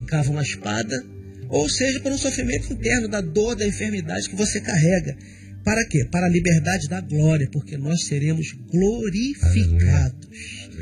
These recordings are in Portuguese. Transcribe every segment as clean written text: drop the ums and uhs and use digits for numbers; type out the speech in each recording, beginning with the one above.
cava uma espada, ou seja, por um sofrimento interno, da dor, da enfermidade que você carrega. Para quê? Para a liberdade da glória, porque nós seremos glorificados.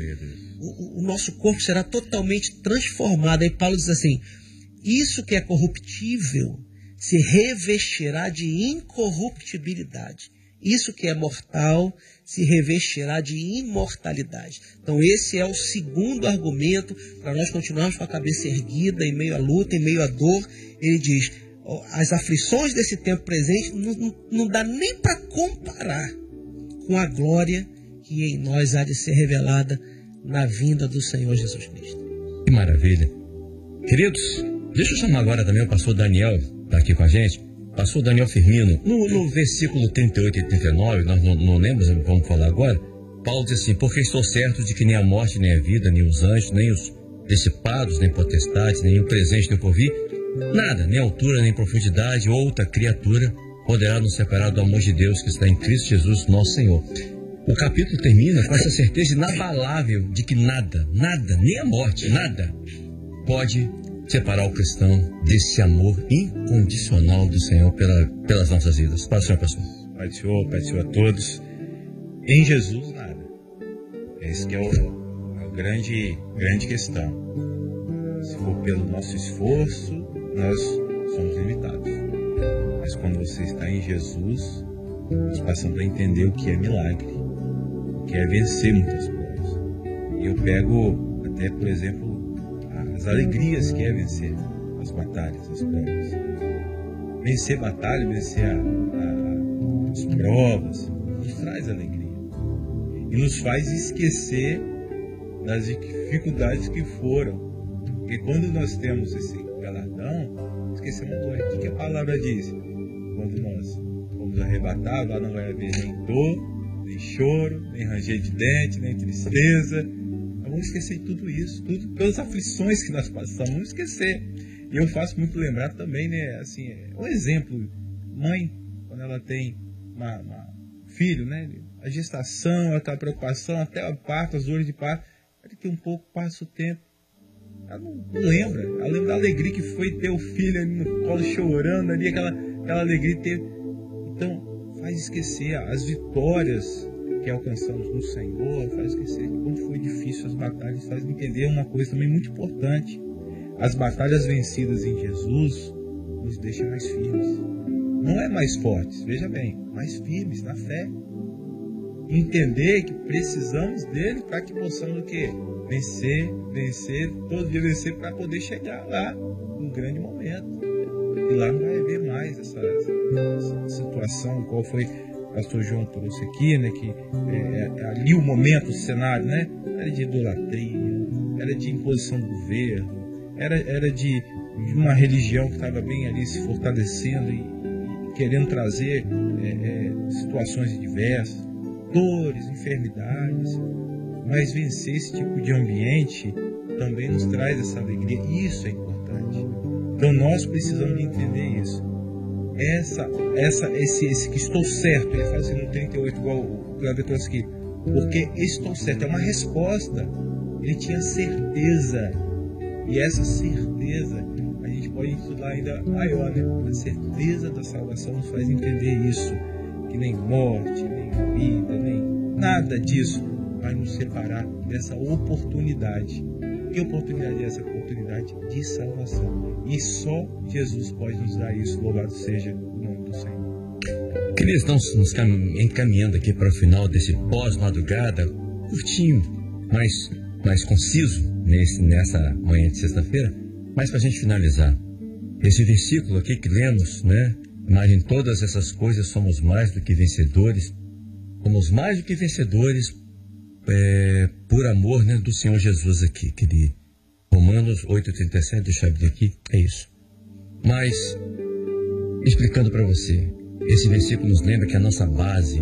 O nosso corpo será totalmente transformado. Aí Paulo diz assim, isso que é corruptível se revestirá de incorruptibilidade. Isso que é mortal se revestirá de imortalidade. Então esse é o segundo argumento para nós continuarmos com a cabeça erguida em meio à luta, em meio à dor. Ele diz, as aflições desse tempo presente não dá nem para comparar com a glória que em nós há de ser revelada na vinda do Senhor Jesus Cristo. Que maravilha. Queridos, deixa eu chamar agora também o pastor Daniel, está aqui com a gente. Pastor Daniel Firmino, no versículo 38 e 39, nós não lemos, vamos falar agora, Paulo diz assim, porque estou certo de que nem a morte, nem a vida, nem os anjos, nem os dissipados, nem potestades, nem o presente, nem o porvir, nada, nem altura, nem profundidade, outra criatura poderá nos separar do amor de Deus que está em Cristo Jesus, nosso Senhor. O capítulo termina com essa certeza inabalável de que nada, nem a morte, nada, pode separar o cristão desse amor incondicional do Senhor pelas nossas vidas. Paz do Senhor, pastor. Pai do Senhor a todos. Em Jesus, nada. Esse que é a grande questão. Se for pelo nosso esforço, nós somos limitados. Mas quando você está em Jesus, nós passamos a entender o que é milagre, o que é vencer muitas provas. E eu pego até, por exemplo, as alegrias que é vencer as batalhas, as provas. Vencer batalha, vencer as provas, nos traz alegria. E nos faz esquecer das dificuldades que foram. Porque quando nós temos esse galardão, esquecemos a dor. O que a palavra diz? Quando nós vamos arrebatar, lá não vai haver nem dor, nem choro, nem ranger de dente, nem tristeza. Vamos esquecer de tudo isso, todas as aflições que nós passamos, vamos esquecer. E eu faço muito lembrar também, né, assim, um exemplo, mãe, quando ela tem filho, né, a gestação, aquela preocupação, até o parto, as dores de parto, daqui um pouco passa o tempo, ela não lembra, ela lembra da alegria que foi ter o filho ali no colo chorando, ali, aquela alegria de ter. Então, faz esquecer as vitórias que alcançamos no Senhor, faz esquecer de como foi difícil as batalhas, faz entender uma coisa também muito importante. As batalhas vencidas em Jesus nos deixam mais firmes. Não é mais fortes, veja bem, mais firmes na fé. Entender que precisamos dele para que possamos o quê? Vencer, todo dia vencer para poder chegar lá, num grande momento. E lá não vai haver mais essa situação, qual foi o pastor João trouxe aqui, né, que ali o momento, o cenário, né, era de idolatria, era de imposição do governo, era de uma religião que estava bem ali se fortalecendo e querendo trazer situações diversas, dores, enfermidades, mas vencer esse tipo de ambiente também nos traz essa alegria, e isso é importante. Então nós precisamos de entender isso. Esse que estou certo, ele fala assim no 38, igual o Cláudio trouxe aqui, porque estou certo, é uma resposta. Ele tinha certeza, e essa certeza a gente pode estudar ainda maior, né? A certeza da salvação nos faz entender isso, que nem morte, nem vida, nem nada disso vai nos separar dessa oportunidade. Que oportunidade é essa? Oportunidade de salvação. E só Jesus pode nos dar isso. Louvado seja o nome do Senhor. Queridos, estamos nos encaminhando aqui para o final desse pós-madrugada, curtinho, mais conciso nessa manhã de sexta-feira. Mas para a gente finalizar, esse versículo aqui que lemos, né? Mas em todas essas coisas somos mais do que vencedores. Somos mais do que vencedores por amor, né, do Senhor Jesus aqui, que Romanos 8,37, deixa eu abrir aqui, é isso. Mas, explicando para você, esse versículo nos lembra que a nossa base,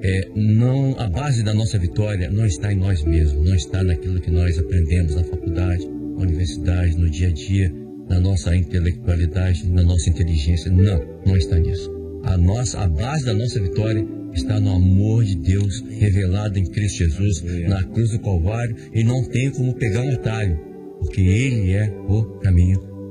a base da nossa vitória não está em nós mesmos, não está naquilo que nós aprendemos na faculdade, na universidade, no dia a dia, na nossa intelectualidade, na nossa inteligência, não está nisso. A base da nossa vitória está no amor de Deus revelado em Cristo Jesus, na cruz do Calvário, e não tem como pegar um atalho, porque Ele é o caminho,